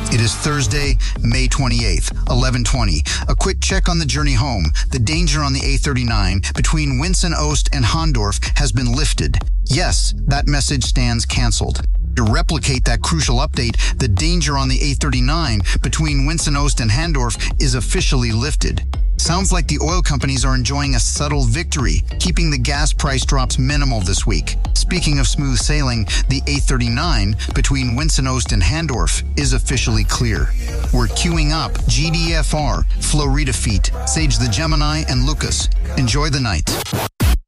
It is Thursday, May 28th, 11:20. A quick check on the journey home. The danger on the A39 between Winsen-Oost and Hahndorf has been lifted. Yes, that message stands canceled. To replicate that crucial update, the danger on the A39 between Winsen-Oost and Hahndorf is officially lifted. Sounds like the oil companies are enjoying a subtle victory, keeping the gas price drops minimal this week. Speaking of smooth sailing, the A39 between Winsen-Oost and Hahndorf is officially clear. We're queuing up GDFR, Florida Feet, Sage the Gemini, and Lucas. Enjoy the night.